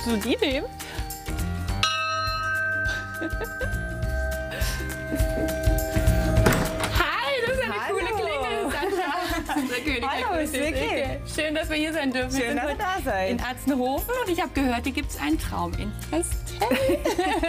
Möchtest du die nehmen? Hi, das ist eine Hallo. coole Klingel, Sandra. Unser König, der Hallo, grüßt dich. Silke. Schön, dass wir hier sein dürfen. Wir Schön, sind dass ihr heute da seid. in Atzenhofen und ich habe gehört, hier gibt es einen Traum in Pastell.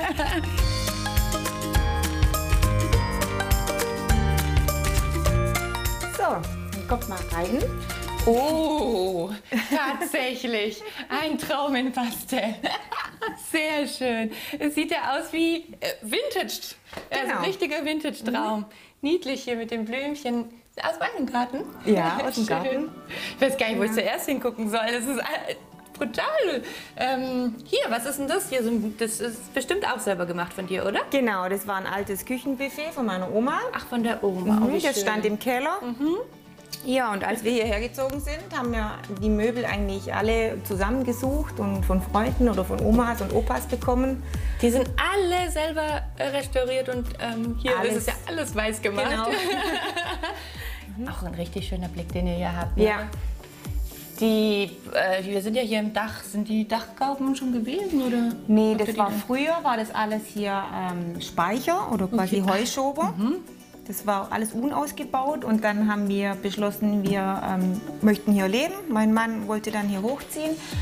So, dann kommt mal rein. Oh, tatsächlich. Ein Traum in Pastell. Sehr schön. Es sieht ja aus wie Vintage. Also Genau. richtiger Vintage-Traum. Niedlich hier mit den Blümchen. Aus meinem Garten? Ja, aus dem Schön. Garten. Ich weiß gar nicht, wo ich zuerst hingucken soll. Das ist brutal. Hier, was ist denn das hier? Das ist bestimmt auch selber gemacht von dir, oder? Genau, das war ein altes Küchenbuffet von meiner Oma. Ach, von der Oma. Oh, wie Das schön. stand im Keller. Ja, und als wir hierher gezogen sind, haben wir die Möbel eigentlich alle zusammengesucht und von Freunden oder von Omas und Opas bekommen. Die sind alle selber restauriert und hier Alles. ist es ja alles weiß gemacht. Genau. Auch ein richtig schöner Blick, den ihr hier habt. Ne? Ja. Wir sind ja hier im Dach. Sind die Dachgauben schon gewesen? Oder? Nee, Habt ihr das die war dann? früher, war das alles hier Speicher oder quasi Okay. Heuschober. Das war alles unausgebaut und dann haben wir beschlossen, wir möchten hier leben. Mein Mann wollte dann hier hochziehen.